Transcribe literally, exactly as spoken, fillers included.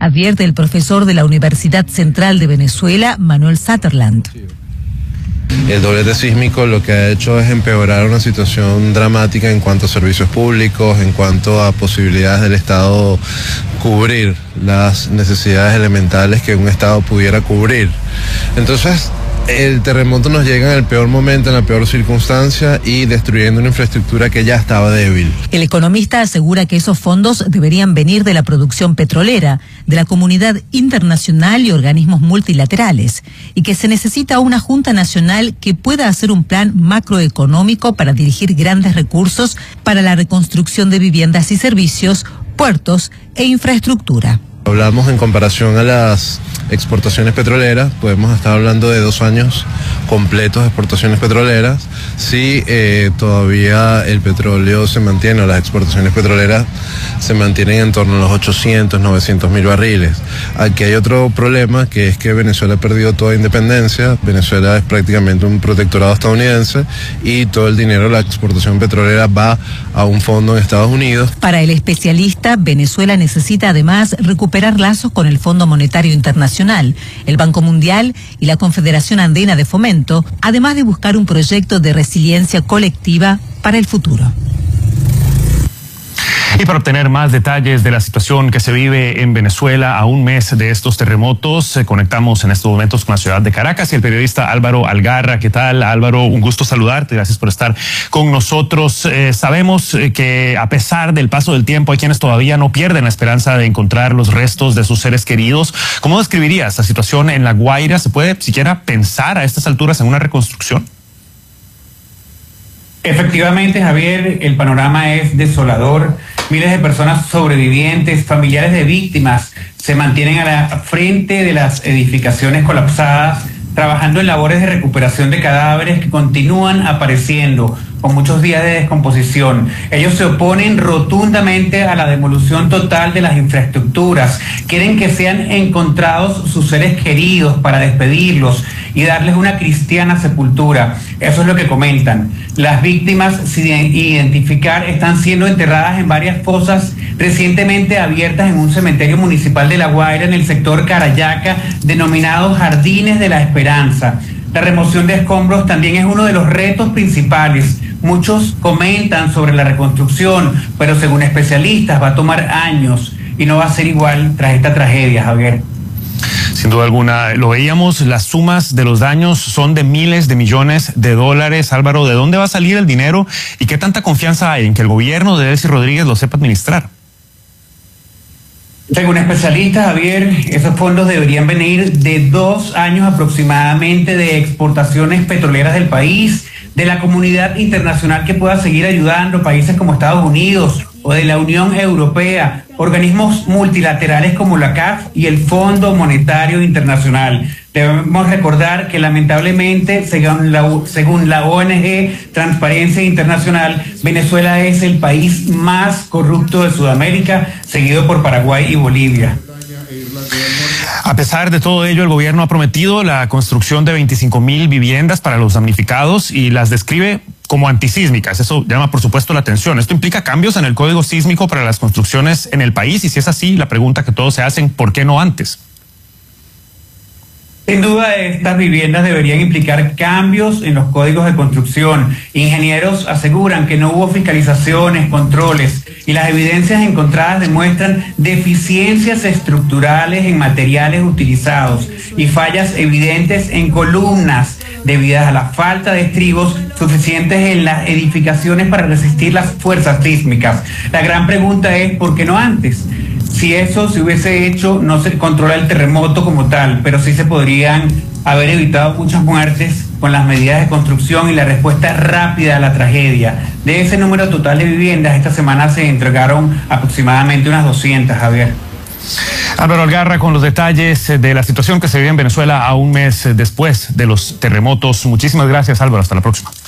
advierte el profesor de la Universidad Central de Venezuela, Manuel Sutherland. El doblete sísmico lo que ha hecho es empeorar una situación dramática en cuanto a servicios públicos, en cuanto a posibilidades del Estado cubrir las necesidades elementales que un Estado pudiera cubrir. Entonces, el terremoto nos llega en el peor momento, en la peor circunstancia y destruyendo una infraestructura que ya estaba débil. El economista asegura que esos fondos deberían venir de la producción petrolera, de la comunidad internacional y organismos multilaterales, y que se necesita una Junta Nacional que pueda hacer un plan macroeconómico para dirigir grandes recursos para la reconstrucción de viviendas y servicios, puertos e infraestructura. Hablamos en comparación a las exportaciones petroleras, podemos estar hablando de dos años completos de exportaciones petroleras. Si eh, todavía el petróleo se mantiene, o las exportaciones petroleras se mantienen en torno a los ochocientos, novecientos mil barriles. Aquí hay otro problema, que es que Venezuela ha perdido toda independencia. Venezuela es prácticamente un protectorado estadounidense y todo el dinero de la exportación petrolera va a un fondo en Estados Unidos. Para el especialista, Venezuela necesita además recuperar lazos con el Fondo Monetario Internacional, el Banco Mundial y la Confederación Andina de Fomento, además de buscar un proyecto de resiliencia colectiva para el futuro. Y para obtener más detalles de la situación que se vive en Venezuela a un mes de estos terremotos, eh, conectamos en estos momentos con la ciudad de Caracas y el periodista Álvaro Algarra. ¿Qué tal, Álvaro? Un gusto saludarte, gracias por estar con nosotros. Eh, sabemos eh, que a pesar del paso del tiempo hay quienes todavía no pierden la esperanza de encontrar los restos de sus seres queridos. ¿Cómo describirías la situación en La Guaira? ¿Se puede siquiera pensar a estas alturas en una reconstrucción? Efectivamente, Javier, el panorama es desolador. Miles de personas sobrevivientes, familiares de víctimas, se mantienen a la frente de las edificaciones colapsadas, trabajando en labores de recuperación de cadáveres que continúan apareciendo con muchos días de descomposición. Ellos se oponen rotundamente a la demolición total de las infraestructuras. Quieren que sean encontrados sus seres queridos para despedirlos y darles una cristiana sepultura. Eso es lo que comentan. Las víctimas, sin identificar, están siendo enterradas en varias fosas recientemente abiertas en un cementerio municipal de La Guaira, en el sector Carayaca, denominado Jardines de la Esperanza. La remoción de escombros también es uno de los retos principales. Muchos comentan sobre la reconstrucción, pero según especialistas va a tomar años y no va a ser igual tras esta tragedia, Javier. Sin duda alguna, lo veíamos, las sumas de los daños son de miles de millones de dólares. Álvaro, ¿de dónde va a salir el dinero y qué tanta confianza hay en que el gobierno de Delcy Rodríguez lo sepa administrar? Según especialistas, Javier, esos fondos deberían venir de dos años aproximadamente de exportaciones petroleras del país, de la comunidad internacional que pueda seguir ayudando, países como Estados Unidos o de la Unión Europea, organismos multilaterales como la C A F y el Fondo Monetario Internacional. Debemos recordar que lamentablemente, según la, según la O N G Transparencia Internacional, Venezuela es el país más corrupto de Sudamérica, seguido por Paraguay y Bolivia. A pesar de todo ello, el gobierno ha prometido la construcción de veinticinco mil viviendas para los damnificados y las describe como antisísmicas. Eso llama, por supuesto, la atención. ¿Esto implica cambios en el código sísmico para las construcciones en el país? Y si es así, la pregunta que todos se hacen, ¿por qué no antes? Sin duda, estas viviendas deberían implicar cambios en los códigos de construcción. Ingenieros aseguran que no hubo fiscalizaciones, controles, y las evidencias encontradas demuestran deficiencias estructurales en materiales utilizados y fallas evidentes en columnas debidas a la falta de estribos suficientes en las edificaciones para resistir las fuerzas sísmicas. La gran pregunta es, ¿por qué no antes? Si eso se hubiese hecho, no se controla el terremoto como tal, pero sí se podrían haber evitado muchas muertes con las medidas de construcción y la respuesta rápida a la tragedia. De ese número total de viviendas, esta semana se entregaron aproximadamente unas doscientas, Javier. Álvaro Algarra con los detalles de la situación que se vive en Venezuela a un mes después de los terremotos. Muchísimas gracias, Álvaro. Hasta la próxima.